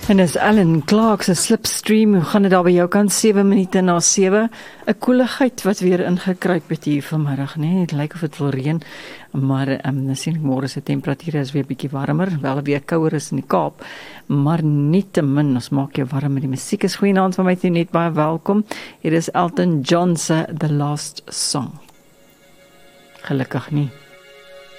En is Alan Clark se Slipstream, hoe gaan dit daar by jou kant 7 minute na 7? 'n koeligheid wat weer ingekruip het hier vanmiddag, nee, dit lyk of dit wil reën, maar sien ek môre se temperature is weer bietjie warmer, wel weer kouer is in die Kaap, maar nietemin, ons maak jou warm met die musiek. Is goeienaand van my toe net baie welkom. Hier is Elton John se The Last Song. Gelukkig nie.